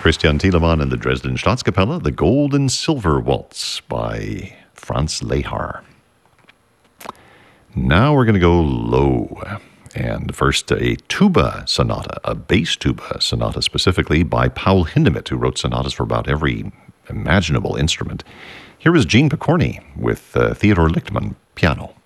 Christian Thielemann and the Dresden Staatskapelle, the Gold and Silver Waltz by Franz Lehár. Now we're going to go low. And first, a tuba sonata, a bass tuba sonata specifically by Paul Hindemith, who wrote sonatas for about every imaginable instrument. Here is Gene Pokorny with Theodor Lichtman piano.